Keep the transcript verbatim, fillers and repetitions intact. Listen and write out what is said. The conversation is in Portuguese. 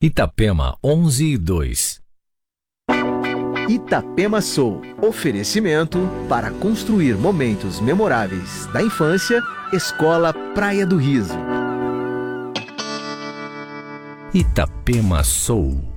Itapema onze e dois. Itapema Soul. Oferecimento para construir momentos memoráveis da infância. Escola Praia do Riso. Itapema Soul.